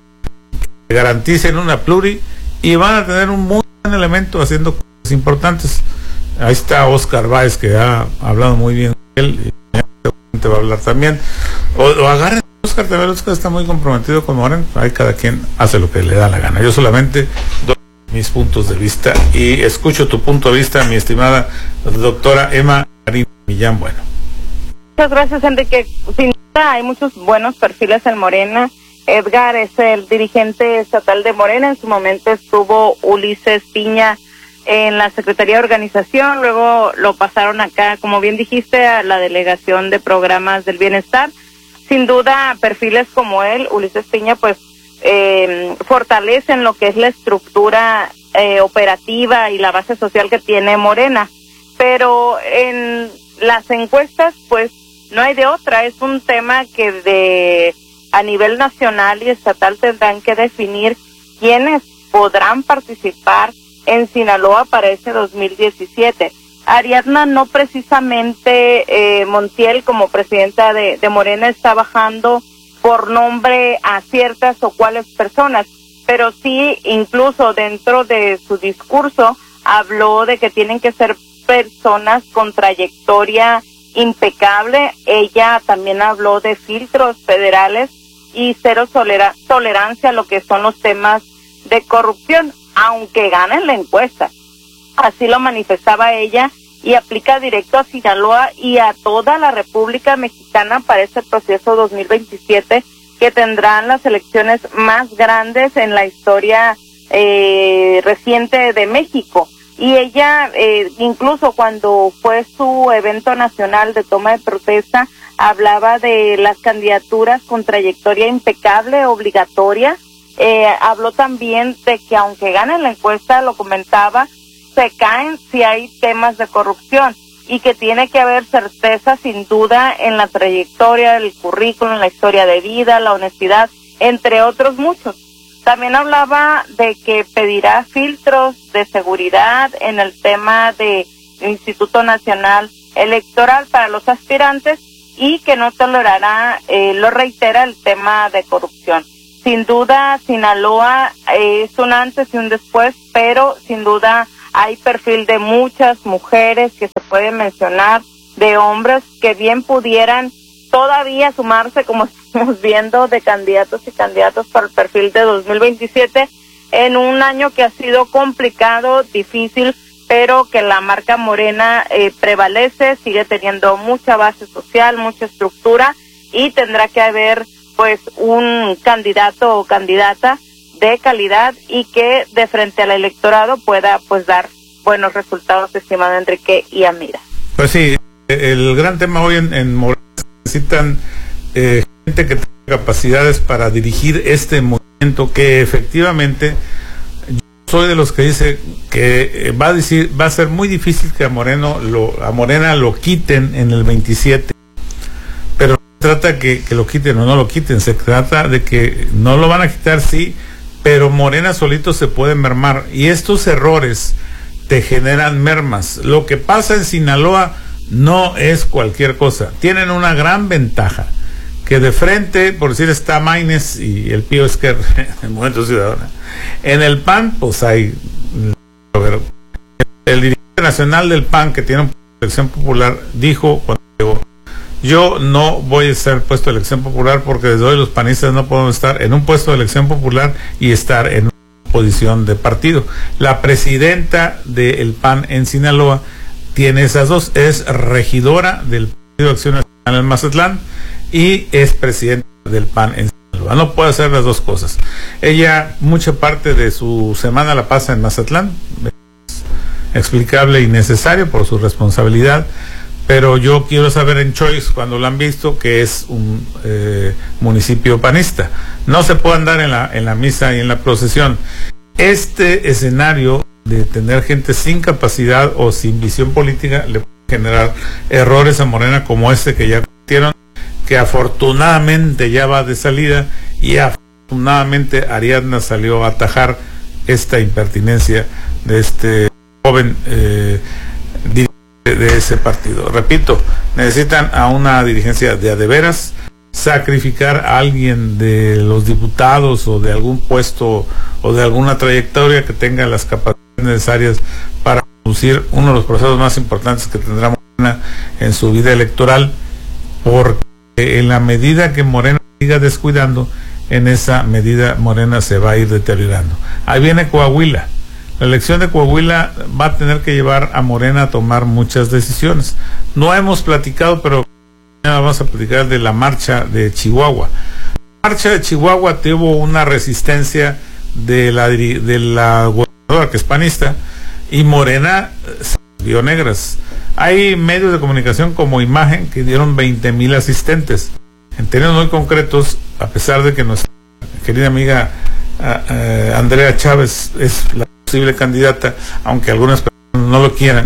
garanticen una pluri, y van a tener un muy buen elemento haciendo cosas importantes. Ahí está Oscar Báez, que ha hablado muy bien de él, y te va a hablar también. O, o agarren a Oscar también. Oscar está muy comprometido con Morena. Ahí cada quien hace lo que le da la gana. Yo solamente doy mis puntos de vista y escucho tu punto de vista, mi estimada doctora Emma Millán. Bueno, muchas gracias, Enrique. Sin duda hay muchos buenos perfiles en Morena. Edgar es el dirigente estatal de Morena, en su momento estuvo Ulises Piña en la Secretaría de Organización, luego lo pasaron acá, como bien dijiste, a la Delegación de Programas del Bienestar. Sin duda, perfiles como él, Ulises Piña, pues eh, fortalecen lo que es la estructura eh, operativa y la base social que tiene Morena. Pero en las encuestas, pues no hay de otra, es un tema que de a nivel nacional y estatal tendrán que definir quiénes podrán participar en Sinaloa para ese dos mil diecisiete. Ariadna no precisamente, eh, Montiel como presidenta de, de Morena está bajando por nombre a ciertas o cuales personas, pero sí incluso dentro de su discurso habló de que tienen que ser personas con trayectoria impecable. Ella también habló de filtros federales y cero tolera- tolerancia a lo que son los temas de corrupción, aunque ganen la encuesta. Así lo manifestaba ella, y aplica directo a Sinaloa y a toda la República Mexicana para este proceso dos mil veintisiete, que tendrán las elecciones más grandes en la historia eh, reciente de México. Y ella, eh, incluso cuando fue su evento nacional de toma de protesta, hablaba de las candidaturas con trayectoria impecable, obligatoria. Eh, habló también de que aunque ganen la encuesta, lo comentaba, se caen si hay temas de corrupción. y que tiene que haber certeza sin duda en la trayectoria, el currículum, la historia de vida, la honestidad, entre otros muchos. También hablaba de que pedirá filtros de seguridad en el tema del Instituto Nacional Electoral para los aspirantes y que no tolerará, eh, lo reitera, el tema de corrupción. Sin duda, Sinaloa eh, es un antes y un después, pero sin duda hay perfil de muchas mujeres que se pueden mencionar, de hombres que bien pudieran todavía sumarse, como estamos viendo, de candidatos y candidatas para el perfil de dos mil veintisiete, en un año que ha sido complicado, difícil, pero que la marca Morena eh, prevalece, sigue teniendo mucha base social, mucha estructura, y tendrá que haber pues un candidato o candidata de calidad y que de frente al electorado pueda pues dar buenos resultados, estimado Enrique y Amira. Pues sí, el gran tema hoy en, en Morena, necesitan eh, gente que tenga capacidades para dirigir este movimiento, que efectivamente yo soy de los que dice que va a decir va a ser muy difícil que a Moreno lo, a Morena lo quiten en el veintisiete, pero no se trata que, que lo quiten o no lo quiten, se trata de que no lo van a quitar, sí, pero Morena solito se puede mermar, y estos errores te generan mermas. Lo que pasa en Sinaloa no es cualquier cosa. Tienen una gran ventaja, que de frente, por decir, está Maínez y el Pío Esquer en el Movimiento Ciudadano. En el P A N, pues hay el dirigente nacional del P A N, que tiene una elección popular, dijo cuando llegó: yo no voy a ser puesto de elección popular porque desde hoy los panistas no podemos estar en un puesto de elección popular y estar en una posición de partido. La presidenta del P A N en Sinaloa tiene esas dos, es regidora del Partido de Acción Nacional en Mazatlán y es presidenta del P A N en Sinaloa. No puede hacer las dos cosas. Ella mucha parte de su semana la pasa en Mazatlán, es explicable y necesario por su responsabilidad, pero yo quiero saber en Choice, cuando lo han visto, que es un eh, municipio panista. No se puede andar en la, en la misa y en la procesión. Este escenario de tener gente sin capacidad o sin visión política le puede generar errores a Morena como este que ya cometieron, que afortunadamente ya va de salida, y afortunadamente Ariadna salió a atajar esta impertinencia de este joven eh, dirigente de ese partido. Repito, necesitan a una dirigencia de a de veras, sacrificar a alguien de los diputados o de algún puesto o de alguna trayectoria que tenga las capacidades necesarias para conducir uno de los procesos más importantes que tendrá Morena en su vida electoral, porque en la medida que Morena siga descuidando, en esa medida Morena se va a ir deteriorando. Ahí viene Coahuila. La elección de Coahuila va a tener que llevar a Morena a tomar muchas decisiones. No hemos platicado, pero vamos a platicar de la marcha de Chihuahua. La marcha de Chihuahua tuvo una resistencia de la, de la gobernadora, que es panista, y Morena se vio negras. Hay medios de comunicación como Imagen que dieron veinte mil asistentes. En términos muy concretos, a pesar de que nuestra querida amiga uh, uh, Andrea Chávez es la posible candidata, aunque algunas personas no lo quieran,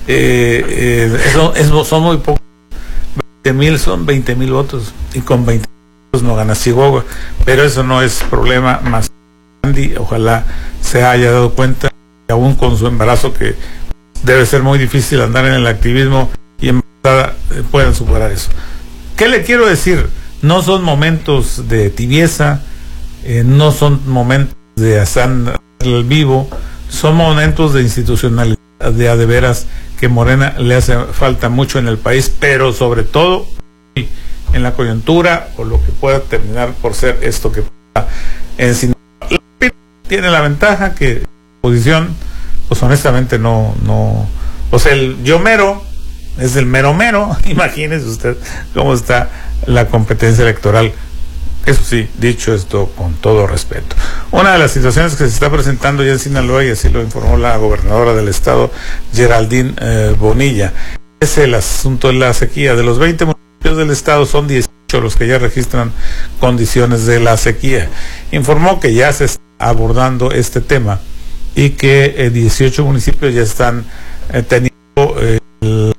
eh, eh, eso, eso son muy pocos. veinte mil son veinte mil votos, y con veinte mil votos no gana Chihuahua, pero eso no es problema más. Andy, ojalá se haya dado cuenta, y aún con su embarazo, que debe ser muy difícil andar en el activismo, y embarazada eh, puedan superar eso. ¿Qué le quiero decir? No son momentos de tibieza, eh, no son momentos de hacer el vivo, son momentos de institucionalidad, de a de veras, que Morena le hace falta mucho en el país, pero sobre todo en la coyuntura, o lo que pueda terminar por ser esto que pasa en Sinaloa. Tiene la ventaja que la oposición, pues honestamente no, no, o sea, el yo mero es el mero mero. Imagínese usted cómo está la competencia electoral. Eso sí, dicho esto con todo respeto. Una de las situaciones que se está presentando ya en Sinaloa, y así lo informó la gobernadora del estado, Geraldine eh, Bonilla, es el asunto de la sequía. De los veinte municipios del estado, son dieciocho los que ya registran condiciones de la sequía. Informó que ya se está abordando este tema y que eh, dieciocho municipios ya están eh, teniendo eh, el,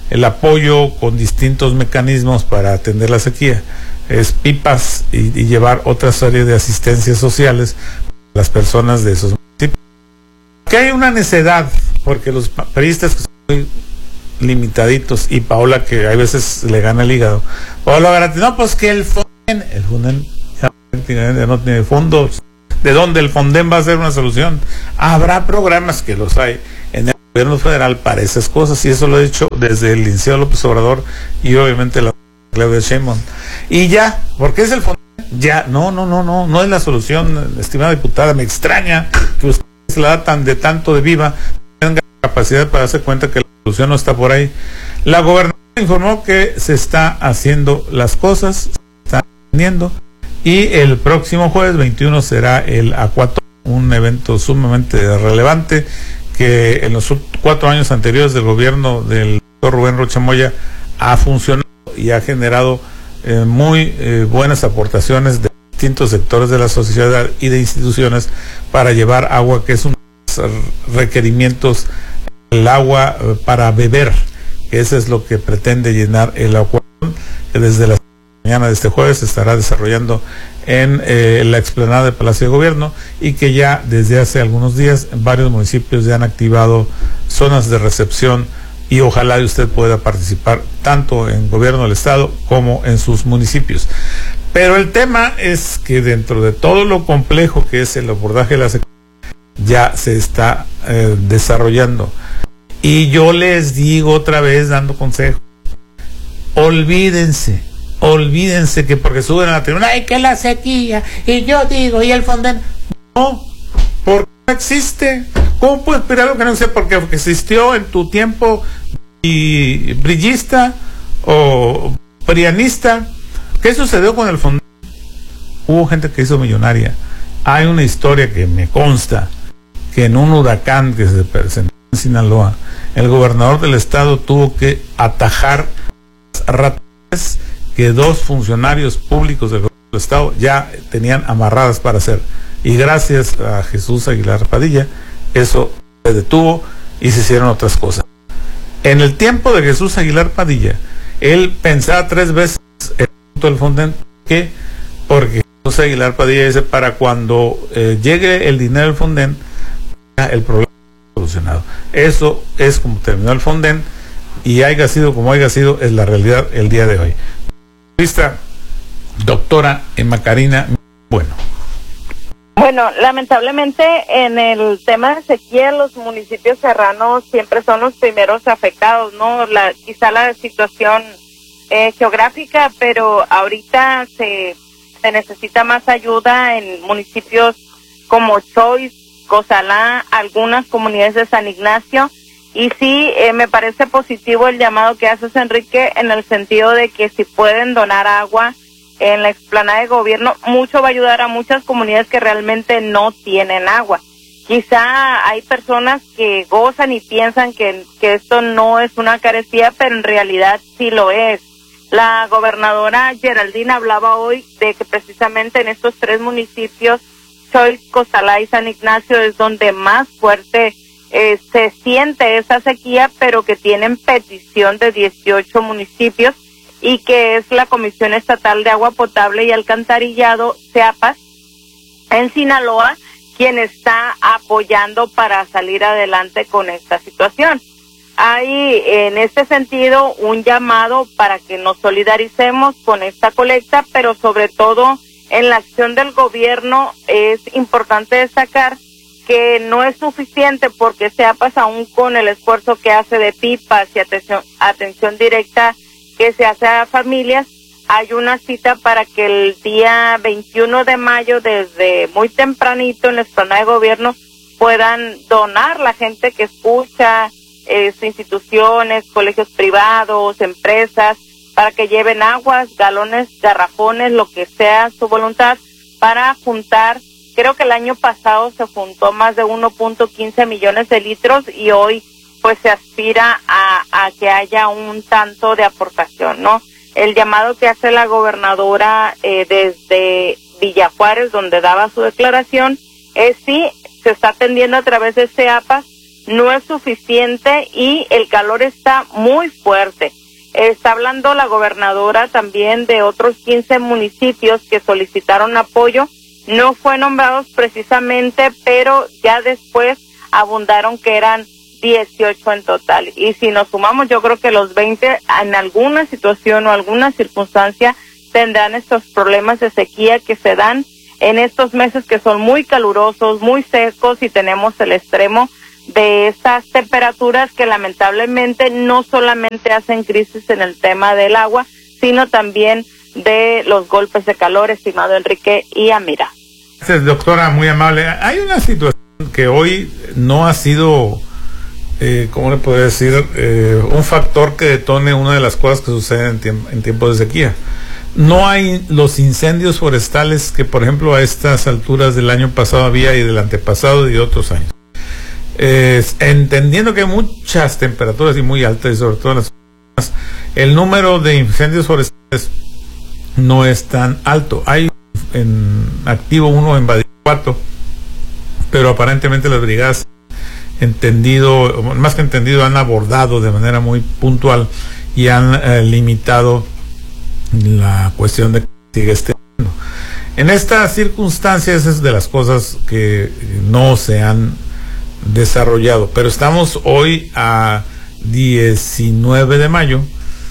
el apoyo con distintos mecanismos para atender la sequía. Es pipas y, y llevar otra serie de asistencias sociales a las personas de esos municipios. Que hay una necedad, porque los periodistas que son muy limitaditos, y Paola, que a veces le gana el hígado, Paola Garate, no, pues que el Fonden, el Fonden ya prácticamente no tiene fondos. ¿De dónde el Fonden va a ser una solución? Habrá programas, que los hay en el gobierno federal para esas cosas, y eso lo he dicho desde el licenciado López Obrador y obviamente la Claudia Sheinbaum. Y ya, ¿por qué es el Fonden? Ya, no, no, no, no, no es la solución, estimada diputada. Me extraña que usted se la da tan de tanto de viva, tenga capacidad para darse cuenta que la solución no está por ahí. La gobernadora informó que se está haciendo las cosas, se está atendiendo, y el próximo jueves veintiuno será el Acuato, un evento sumamente relevante que en los cuatro años anteriores del gobierno del doctor Rubén Rocha Moya ha funcionado y ha generado eh, muy eh, buenas aportaciones de distintos sectores de la sociedad y de instituciones para llevar agua, que es uno de los requerimientos, el agua eh, para beber, que eso es lo que pretende llenar el Acuatón, que desde la mañana de este jueves se estará desarrollando en eh, la explanada del Palacio de Gobierno, y que ya desde hace algunos días varios municipios ya han activado zonas de recepción, y ojalá usted pueda participar tanto en gobierno del estado como en sus municipios. Pero el tema es que dentro de todo lo complejo que es el abordaje de la sequía, ya se está eh, desarrollando. Y yo les digo otra vez, dando consejos, olvídense, olvídense que porque suben a la tribuna, ¡ay, que la sequía! Y yo digo, ¿y el Fonden? No, porque no existe. ¿Cómo puedes esperar algo que no existe? Porque existió en tu tiempo y brillista o prianista. ¿Qué sucedió con el Fonden? Hubo gente que hizo millonaria. Hay una historia que me consta, que en un huracán que se presentó en Sinaloa, el gobernador del estado tuvo que atajar las ratas que dos funcionarios públicos del gobierno del estado ya tenían amarradas para hacer. Y gracias a Jesús Aguilar Padilla, eso se detuvo y se hicieron otras cosas. En el tiempo de Jesús Aguilar Padilla, él pensaba tres veces el punto del Fonden. ¿Por qué? Porque Jesús Aguilar Padilla dice, para cuando eh, llegue el dinero del Fonden, el problema está solucionado. Eso es como terminó el Fonden, y haya sido como haya sido, es la realidad el día de hoy. Lista, doctora Emma Karina, bueno. Bueno, lamentablemente en el tema de sequía los municipios serranos siempre son los primeros afectados, ¿no? La, quizá la situación eh, geográfica, pero ahorita se, se necesita más ayuda en municipios como Choix, Cozalá, algunas comunidades de San Ignacio, y sí, eh, me parece positivo el llamado que haces, Enrique, en el sentido de que si pueden donar agua en la explanada de gobierno, mucho va a ayudar a muchas comunidades que realmente no tienen agua. Quizá hay personas que gozan y piensan que, que esto no es una carecía, pero en realidad sí lo es. La gobernadora Geraldine hablaba hoy de que precisamente en estos tres municipios, Choix, Cozalá y San Ignacio, es donde más fuerte eh, se siente esa sequía, pero que tienen petición de dieciocho municipios, y que es la Comisión Estatal de Agua Potable y Alcantarillado, CEAPAS, en Sinaloa, quien está apoyando para salir adelante con esta situación. Hay en este sentido un llamado para que nos solidaricemos con esta colecta, pero sobre todo en la acción del gobierno es importante destacar que no es suficiente, porque CEAPAS, aún con el esfuerzo que hace de pipas y atención, atención directa que se hace a familias, hay una cita para que el día veintiuno de mayo, desde muy tempranito en la explanada de gobierno, puedan donar la gente que escucha, eh, instituciones, colegios privados, empresas, para que lleven aguas, galones, garrafones, lo que sea su voluntad, para juntar. Creo que el año pasado se juntó más de uno punto quince millones de litros, y hoy pues se aspira a, a que haya un tanto de aportación, ¿no? El llamado que hace la gobernadora eh, desde Villa Juárez, donde daba su declaración, es sí, se está atendiendo a través de CEAPAS no es suficiente y el calor está muy fuerte. Está hablando la gobernadora también de otros quince municipios que solicitaron apoyo. No fue nombrados precisamente, pero ya después abundaron que eran dieciocho en total. Y si nos sumamos, yo creo que los veinte en alguna situación o alguna circunstancia tendrán estos problemas de sequía que se dan en estos meses que son muy calurosos, muy secos, y tenemos el extremo de estas temperaturas que lamentablemente no solamente hacen crisis en el tema del agua, sino también de los golpes de calor, estimado Enrique y Amira. Gracias, doctora, muy amable. Hay una situación que hoy no ha sido, eh, ¿cómo le puedo decir?, eh, un factor que detone una de las cosas que suceden en, tiemp- en tiempos de sequía. No hay los incendios forestales que, por ejemplo, a estas alturas del año pasado había, y del antepasado y de otros años. Eh, entendiendo que hay muchas temperaturas y muy altas, y sobre todo en las zonas, el número de incendios forestales no es tan alto. Hay en activo uno en Badiraguato, pero aparentemente las brigadas, entendido, más que entendido, han abordado de manera muy puntual y han eh, limitado la cuestión de que sigue estando. En estas circunstancias es de las cosas que no se han desarrollado, pero estamos hoy a diecinueve de mayo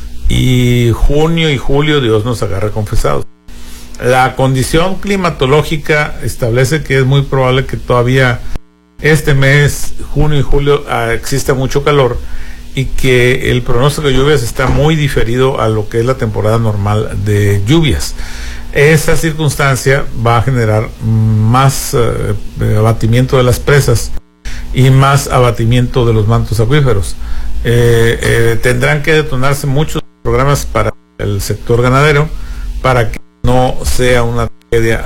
y junio y julio Dios nos agarra confesados. La condición climatológica establece que es muy probable que todavía este mes, junio y julio, uh, exista mucho calor, y que el pronóstico de lluvias está muy diferido a lo que es la temporada normal de lluvias. Esa circunstancia va a generar más uh, abatimiento de las presas y más abatimiento de los mantos acuíferos. Eh, eh, tendrán que detonarse muchos programas para el sector ganadero para que no sea una tragedia.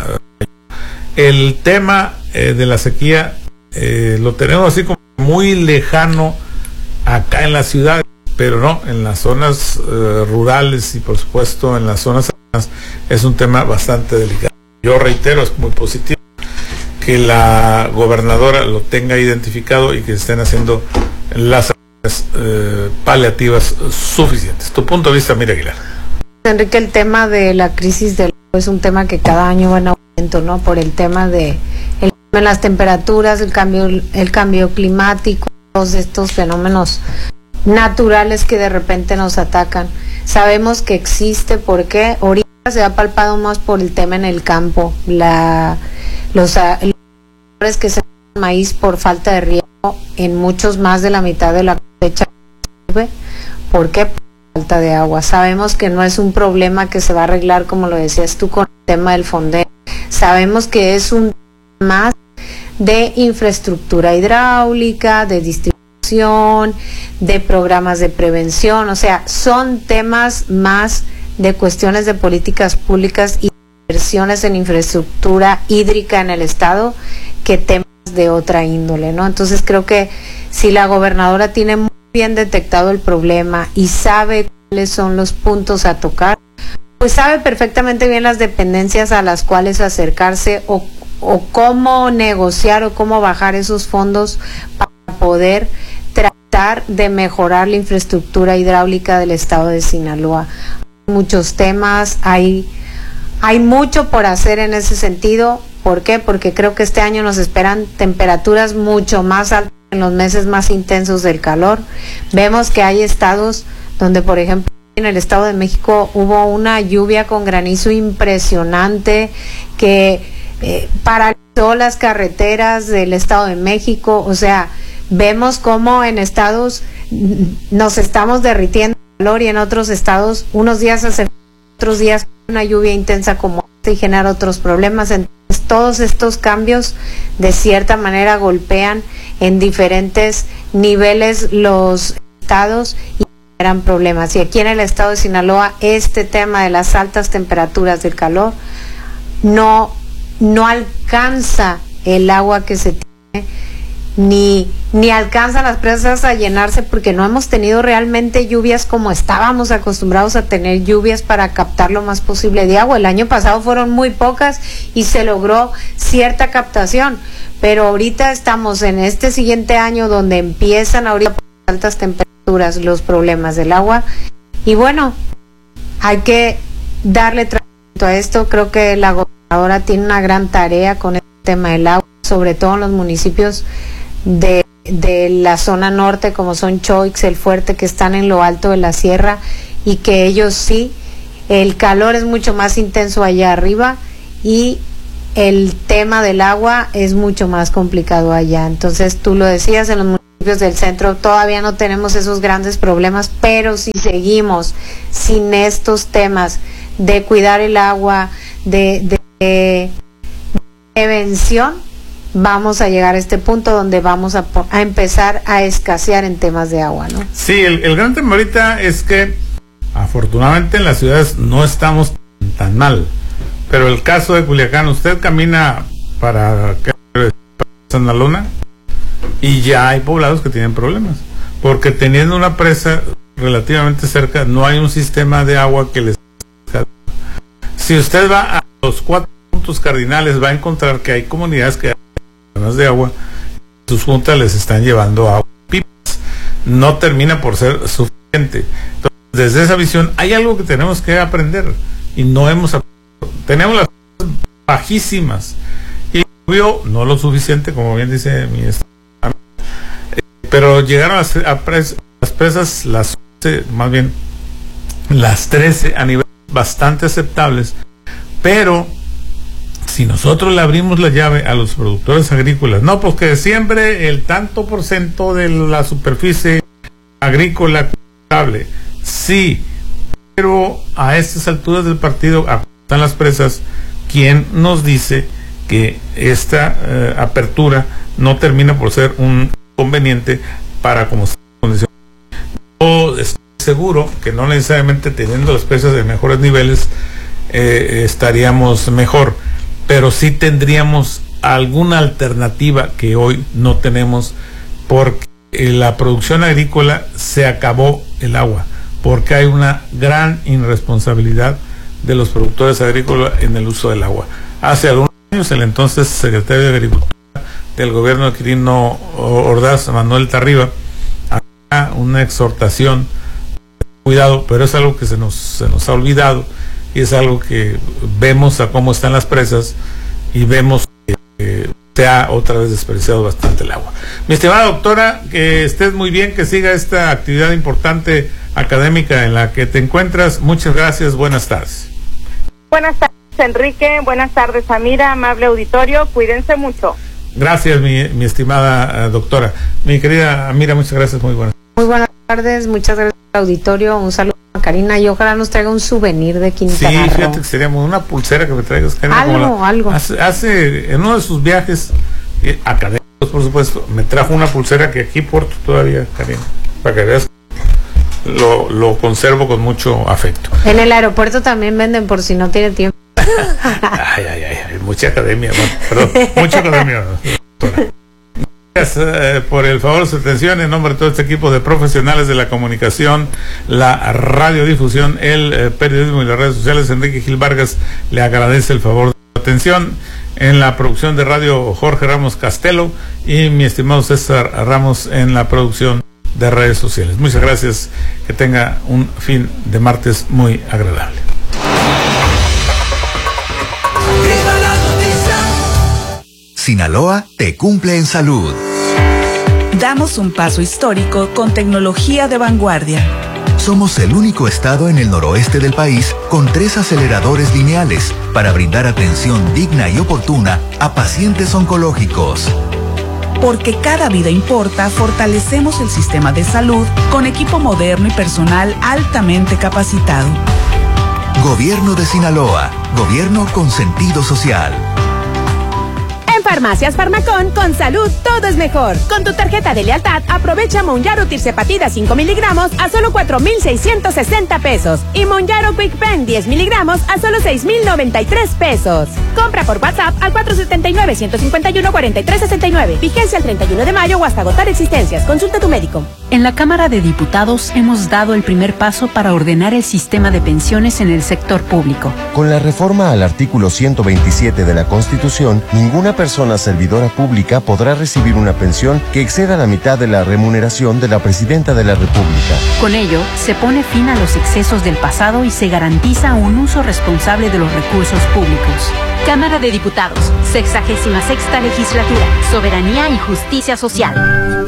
El tema eh, de la sequía eh, lo tenemos así como muy lejano acá en la ciudad, pero no, en las zonas eh, rurales y por supuesto en las zonas urbanas es un tema bastante delicado. Yo reitero, es muy positivo que la gobernadora lo tenga identificado y que estén haciendo las eh, paliativas suficientes. Tu punto de vista, Mira Aguilar. Enrique, el tema de la crisis del agua es un tema que cada año va en aumento, ¿no? Por el tema de el, de las temperaturas, el cambio, el cambio climático, todos estos fenómenos naturales que de repente nos atacan. Sabemos que existe, porque ahorita se ha palpado más por el tema en el campo, la los los que se maíz por falta de riego en muchos más de la mitad de la cosecha. ¿Por qué? Por falta de agua. Sabemos que no es un problema que se va a arreglar, como lo decías tú, con el tema del fondeo. Sabemos que es un más de infraestructura hidráulica, de distribución, de programas de prevención, o sea, son temas más de cuestiones de políticas públicas y inversiones en infraestructura hídrica en el estado que temas de otra índole, ¿no? Entonces creo que si la gobernadora tiene muy bien detectado el problema y sabe cuáles son los puntos a tocar, pues sabe perfectamente bien las dependencias a las cuales acercarse, o, o cómo negociar o cómo bajar esos fondos para poder tratar de mejorar la infraestructura hidráulica del estado de Sinaloa. Hay muchos temas, hay Hay mucho por hacer en ese sentido. ¿Por qué? Porque creo que este año nos esperan temperaturas mucho más altas en los meses más intensos del calor. Vemos que hay estados donde, por ejemplo, en el Estado de México hubo una lluvia con granizo impresionante que eh, paralizó las carreteras del Estado de México. O sea, vemos cómo en estados nos estamos derritiendo de calor y en otros estados unos días hace otros días una lluvia intensa como esta y genera otros problemas. Entonces todos estos cambios de cierta manera golpean en diferentes niveles los estados y generan problemas. Y aquí en el estado de Sinaloa este tema de las altas temperaturas del calor no, no alcanza el agua que se tiene ni, ni alcanzan las presas a llenarse porque no hemos tenido realmente lluvias como estábamos acostumbrados a tener lluvias para captar lo más posible de agua. El año pasado fueron muy pocas y se logró cierta captación, pero ahorita estamos en este siguiente año donde empiezan ahorita por altas temperaturas los problemas del agua y bueno, hay que darle tratamiento a esto. Creo que la gobernadora tiene una gran tarea con el tema del agua, sobre todo en los municipios de, de la zona norte como son Choix, El Fuerte, que están en lo alto de la sierra y que ellos sí, el calor es mucho más intenso allá arriba y el tema del agua es mucho más complicado allá. Entonces tú lo decías, en los municipios del centro todavía no tenemos esos grandes problemas, pero si seguimos sin estos temas de cuidar el agua, de, de, de prevención, vamos a llegar a este punto donde vamos a, a empezar a escasear en temas de agua, ¿no? Sí, el, el gran tema ahorita es que afortunadamente en las ciudades no estamos tan mal, pero el caso de Culiacán, usted camina para, para Santa Luna y ya hay poblados que tienen problemas, porque teniendo una presa relativamente cerca no hay un sistema de agua que les... Si usted va a los cuatro puntos cardinales va a encontrar que hay comunidades que de agua, sus juntas les están llevando agua pipas, no termina por ser suficiente. Entonces, desde esa visión hay algo que tenemos que aprender y no hemos aprendido. Tenemos las cosas bajísimas y obvio no lo suficiente, como bien dice mi estimada, eh, pero llegaron a, a, pres, a las presas las once, más bien las trece a niveles bastante aceptables, pero si nosotros le abrimos la llave a los productores agrícolas, no, porque siempre el tanto por ciento de la superficie agrícola cultivable, sí, pero a estas alturas del partido están las presas, ¿quién nos dice que esta eh, apertura no termina por ser un conveniente para como se condiciona? Yo estoy seguro que no necesariamente teniendo las presas de mejores niveles eh, estaríamos mejor, pero sí tendríamos alguna alternativa que hoy no tenemos, porque en la producción agrícola se acabó el agua, porque hay una gran irresponsabilidad de los productores agrícolas en el uso del agua. Hace algunos años el entonces secretario de Agricultura del gobierno de Quirino Ordaz, Manuel Tarriba, hacía una exhortación, cuidado, pero es algo que se nos, se nos ha olvidado. Y es algo que vemos a cómo están las presas y vemos que eh, se ha otra vez desperdiciado bastante el agua. Mi estimada doctora, que estés muy bien, que siga esta actividad importante académica en la que te encuentras. Muchas gracias, buenas tardes. Buenas tardes, Enrique, buenas tardes, Amira, amable auditorio, cuídense mucho. Gracias, mi, mi estimada uh, doctora. Mi querida Amira, muchas gracias, muy buenas. Muy buenas tardes, muchas gracias al auditorio, un saludo a Karina y ojalá nos traiga un souvenir de Quintana Roo. Sí, fíjate que sería una pulsera que me traigas, Karina. Algo, la, algo. Hace, hace, en uno de sus viajes eh, académicos, por supuesto, me trajo una pulsera que aquí porto todavía, Karina, para que veas. Lo, lo conservo con mucho afecto. En el aeropuerto también venden por si no tiene tiempo. ay, ay, ay, mucha academia, bueno, perdón, mucha academia, doctora. Gracias eh, por el favor de su atención en nombre de todo este equipo de profesionales de la comunicación, la radiodifusión, el eh, periodismo y las redes sociales. Enrique Gil Vargas le agradece el favor de su atención. En la producción de radio, Jorge Ramos Castelo, y mi estimado César Ramos en la producción de redes sociales. Muchas gracias, que tenga un fin de martes muy agradable. Sinaloa te cumple en salud. Damos un paso histórico con tecnología de vanguardia. Somos el único estado en el noroeste del país con tres aceleradores lineales para brindar atención digna y oportuna a pacientes oncológicos. Porque cada vida importa, fortalecemos el sistema de salud con equipo moderno y personal altamente capacitado. Gobierno de Sinaloa, gobierno con sentido social. Farmacias Farmacón, con salud todo es mejor. Con tu tarjeta de lealtad, aprovecha Monjaro Tirzepatida cinco miligramos a solo cuatro mil seiscientos sesenta pesos. Y Monjaro Quick Pen diez miligramos a solo seis mil noventa y tres pesos. Compra por WhatsApp al cuatro siete nueve, uno cinco uno, cuatro tres seis nueve. Vigencia el treinta y uno de mayo o hasta agotar existencias. Consulta a tu médico. En la Cámara de Diputados hemos dado el primer paso para ordenar el sistema de pensiones en el sector público. Con la reforma al artículo ciento veintisiete de la Constitución, ninguna persona servidora pública podrá recibir una pensión que exceda la mitad de la remuneración de la Presidenta de la República. Con ello, se pone fin a los excesos del pasado y se garantiza un uso responsable de los recursos públicos. Cámara de Diputados, sexagésima sexta legislatura, soberanía y justicia social.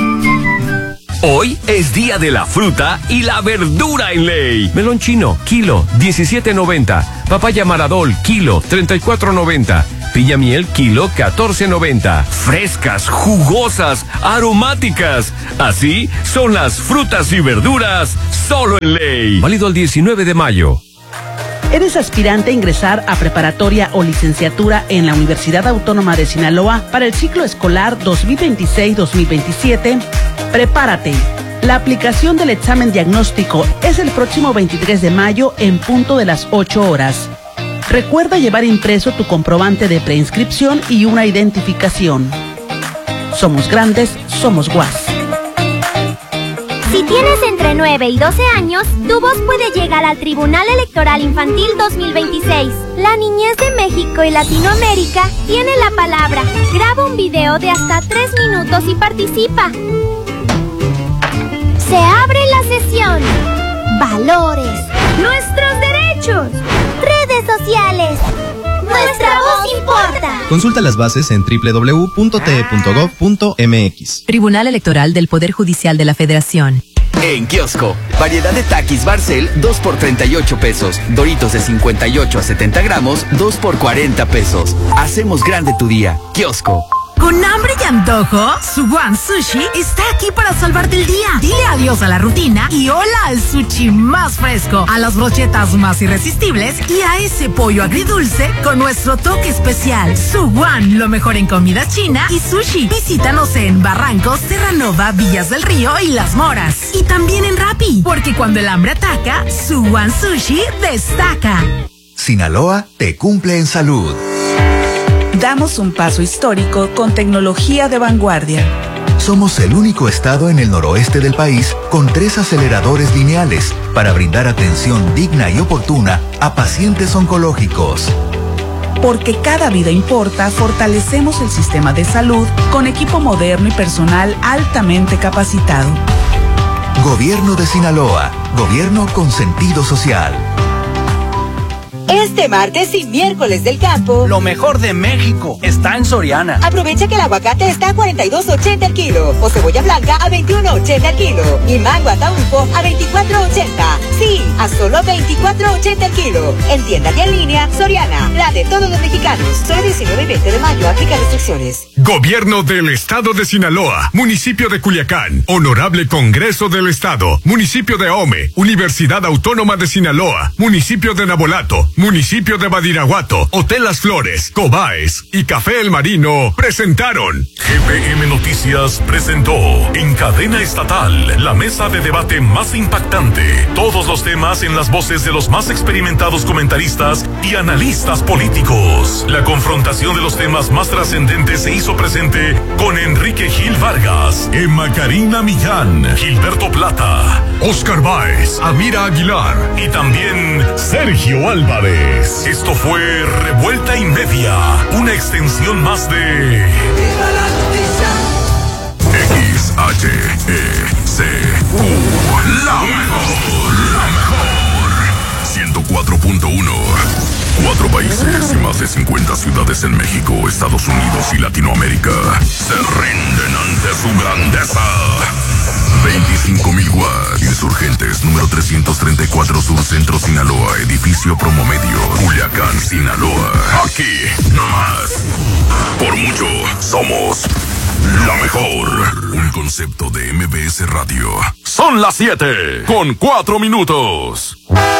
Hoy es día de la fruta y la verdura en ley. Melón chino, kilo, diecisiete noventa. Papaya Maradol, kilo, treinta y cuatro noventa. Piña miel, kilo, catorce noventa. Frescas, jugosas, aromáticas. Así son las frutas y verduras, solo en ley. Válido el diecinueve de mayo. ¿Eres aspirante a ingresar a preparatoria o licenciatura en la Universidad Autónoma de Sinaloa para el ciclo escolar dos mil veintiséis dos mil veintisiete? Prepárate. La aplicación del examen diagnóstico es el próximo veintitrés de mayo en punto de las ocho horas. Recuerda llevar impreso tu comprobante de preinscripción y una identificación. Somos grandes, somos U A S. Si tienes entre nueve y doce años, tu voz puede llegar al Tribunal Electoral Infantil dos mil veintiséis. La niñez de México y Latinoamérica tiene la palabra. Graba un video de hasta tres minutos y participa. Se abre la sesión. Valores. Nuestros derechos. Redes sociales. Nuestra voz importa. Consulta las bases en doble u doble u doble u punto t e punto gov punto m x. Tribunal Electoral del Poder Judicial de la Federación. En kiosco, variedad de Takis Barcel, dos por treinta y ocho pesos. Doritos de cincuenta y ocho a setenta gramos, dos por cuarenta pesos. Hacemos grande tu día. Kiosco. ¿Con hambre y antojo? Suwan Sushi está aquí para salvarte el día. Dile adiós a la rutina y hola al sushi más fresco, a las brochetas más irresistibles y a ese pollo agridulce con nuestro toque especial. Suwan, lo mejor en comida china y sushi. Visítanos en Barrancos, Terranova, Villas del Río y Las Moras. Y también en Rappi, porque cuando el hambre ataca, Suwan Sushi destaca. Sinaloa te cumple en salud. Damos un paso histórico con tecnología de vanguardia. Somos el único estado en el noroeste del país con tres aceleradores lineales para brindar atención digna y oportuna a pacientes oncológicos. Porque cada vida importa, fortalecemos el sistema de salud con equipo moderno y personal altamente capacitado. Gobierno de Sinaloa, gobierno con sentido social. Este martes y miércoles del campo, lo mejor de México está en Soriana. Aprovecha que el aguacate está a cuarenta y dos ochenta el kilo, o cebolla blanca a veintiuno ochenta el kilo, y mango ataulfo a veinticuatro ochenta. Sí, a solo veinticuatro ochenta el kilo. En tienda y en línea, Soriana, la de todos los mexicanos. Solo diecinueve y veinte de mayo, aplica restricciones. Gobierno del Estado de Sinaloa, Municipio de Culiacán, Honorable Congreso del Estado, Municipio de Ahome, Universidad Autónoma de Sinaloa, Municipio de Nabolato, Municipio de Badiraguato, Hotel Las Flores, Cobaes y Café El Marino presentaron. G P M Noticias presentó en cadena estatal la mesa de debate más impactante. Todos los temas en las voces de los más experimentados comentaristas y analistas políticos. La confrontación de los temas más trascendentes se hizo presente con Enrique Gil Vargas, Emma Karina Millán, Gilberto Plata, Oscar Báez, Amira Aguilar y también Sergio Álvarez. Esto fue Revuelta y Media, una extensión más de X H E C U, la mejor, la mejor. ciento cuatro punto uno. Cuatro países y más de cincuenta ciudades en México, Estados Unidos y Latinoamérica se rinden ante su grandeza. veinticinco mil watts. Insurgentes, número trescientos treinta y cuatro Sur Centro, Sinaloa. Edificio Promomedio, Culiacán, Sinaloa. Aquí, no más. Por mucho, somos la mejor. Un concepto de M B S Radio. Son las siete, con cuatro minutos.